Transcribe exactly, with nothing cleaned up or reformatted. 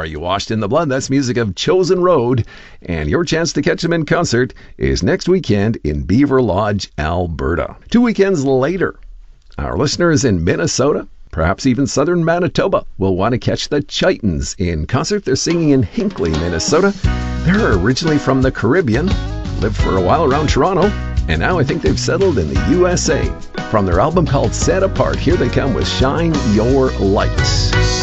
Are You Washed in the Blood? That's music of Chosen Road. And your chance to catch them in concert is next weekend in Beaver Lodge, Alberta. Two weekends later, our listeners in Minnesota, perhaps even southern Manitoba, will want to catch the Chitons in concert. They're singing in Hinckley, Minnesota. They're originally from the Caribbean, lived for a while around Toronto, and now I think they've settled in the U S A. From their album called Set Apart, here they come with Shine Your Lights.